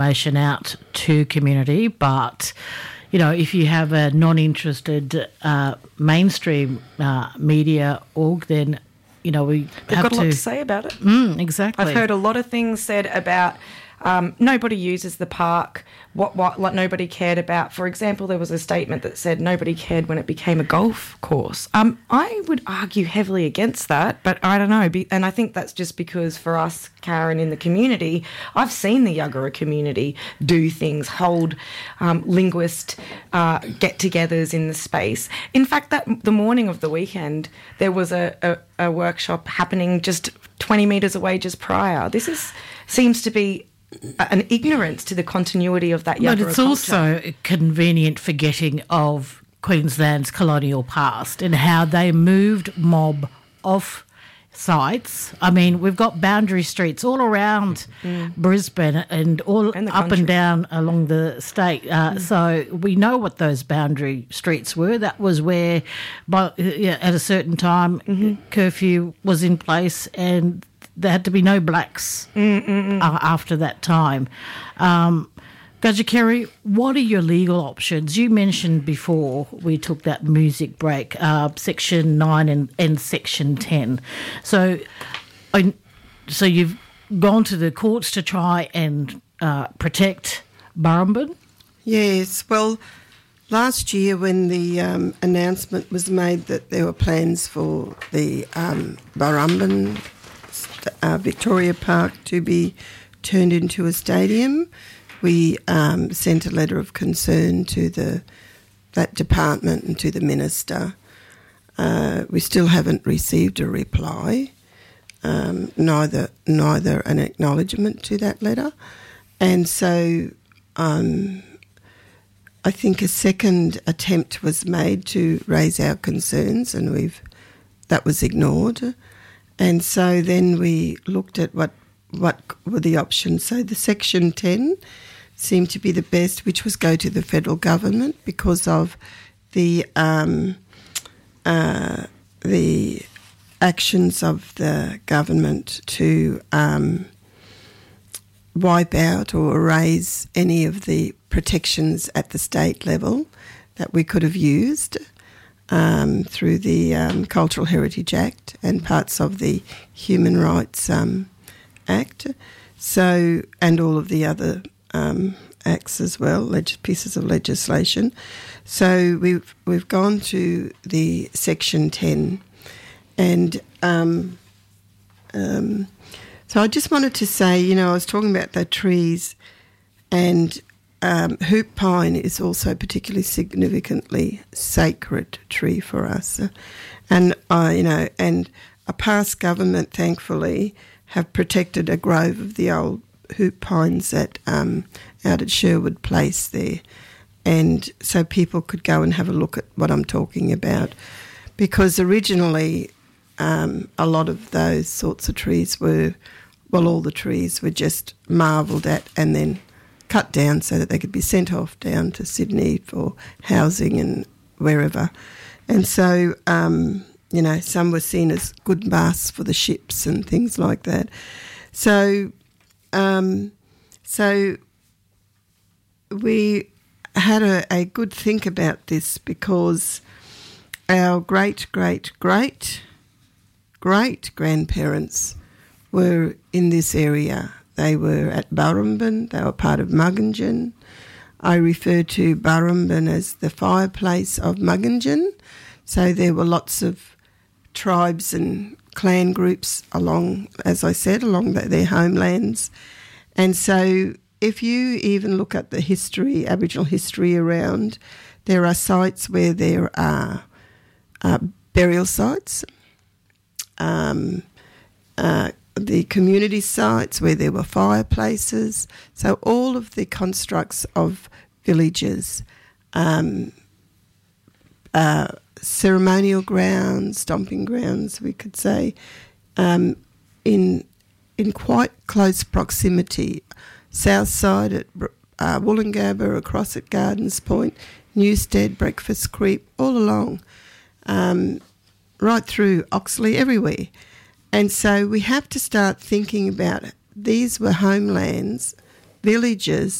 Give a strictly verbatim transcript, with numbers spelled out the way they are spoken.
information out to community, but you know, if you have a non-interested uh, mainstream uh, media org, then you know we They've have got a to lot to say about it. Mm, exactly. I've heard a lot of things said about um, nobody uses the park. What what like nobody cared about. For example, there was a statement that said nobody cared when it became a golf course. Um, I would argue heavily against that, but I don't know. Be, and I think that's just because for us, Karen, in the community, I've seen the Yuggera community do things, hold um, linguist uh, get-togethers in the space. In fact, that the morning of the weekend, there was a, a, a workshop happening just twenty metres away just prior. This is seems to be an ignorance to the continuity of that Yuggera culture. But it's also convenient forgetting of Queensland's colonial past and how they moved mob off sites. I mean, we've got boundary streets all around mm. Brisbane and all and up and down along the state. Uh, mm. So we know what those boundary streets were. That was where, by, yeah, at a certain time, mm-hmm. curfew was in place and there had to be no blacks uh, after that time. Um, Gudger Kerry, what are your legal options? You mentioned before we took that music break, uh, Section nine and, and Section ten. So, I, so you've gone to the courts to try and uh, protect Burrumbin? Yes, well, last year when the um, announcement was made that there were plans for the um, Burrumbin Uh, Victoria Park to be turned into a stadium, we um, sent a letter of concern to the that department and to the minister. Uh, we still haven't received a reply, um, neither neither an acknowledgement to that letter, and so um, I think a second attempt was made to raise our concerns, and we've that was ignored. And so then we looked at what what were the options. So the Section ten seemed to be the best, which was go to the federal government because of the um, uh, the actions of the government to um, wipe out or erase any of the protections at the state level that we could have used. Um, through the um, Cultural Heritage Act and parts of the Human Rights um, Act, so and all of the other um, acts as well, leg- pieces of legislation. So we've we've gone to the Section ten, and um, um, so I just wanted to say, you know, I was talking about the trees, and Um, hoop pine is also particularly significantly sacred tree for us, uh, and uh, you know, and a past government, thankfully, have protected a grove of the old hoop pines at um, out at Sherwood Place there, and so people could go and have a look at what I'm talking about, because originally um, a lot of those sorts of trees were, well, all the trees were just marvelled at and then cut down so that they could be sent off down to Sydney for housing and wherever. And so, um, you know, some were seen as good masts for the ships and things like that. So, um, so we had a, a good think about this because our great, great, great, great grandparents were in this area. They were at Burrumbin, they were part of Muggingin. I refer to Burrumbin as the fireplace of Muggingin. So there were lots of tribes and clan groups along, as I said, along the, their homelands. And so if you even look at the history, Aboriginal history around, there are sites where there are uh, burial sites, um, uh, the community sites where there were fireplaces. So all of the constructs of villages, um, uh, ceremonial grounds, stomping grounds, we could say, um, in in quite close proximity. South side at uh, Woolloongabba, across at Gardens Point, Newstead, Breakfast Creek, all along, um, right through Oxley, everywhere. And so we have to start thinking about it. These were homelands villages